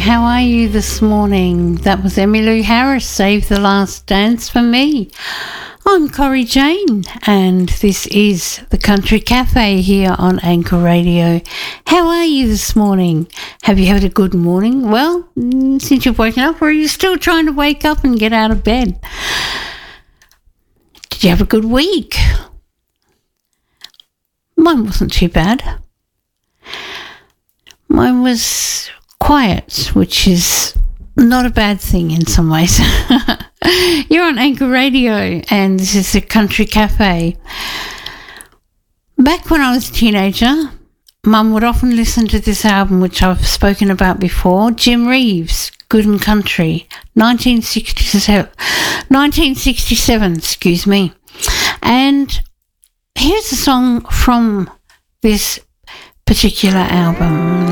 How are you this morning? That was Emmylou Harris, Save the Last Dance for Me. I'm Corrie Jane, and this is the Country Cafe here on Anchor Radio. How are you this morning? Have you had a good morning? Well, since you've woken up, or are you still trying to wake up and get out of bed? Did you have a good week? Mine wasn't too bad. Mine was quiet, which is not a bad thing in some ways. You're on Anchor Radio, and this is the Country Cafe. Back when I was a teenager, Mum would often listen to this album, which I've spoken about before, Jim Reeves, Good and Country, 1967, excuse me. And here's a song from this particular album.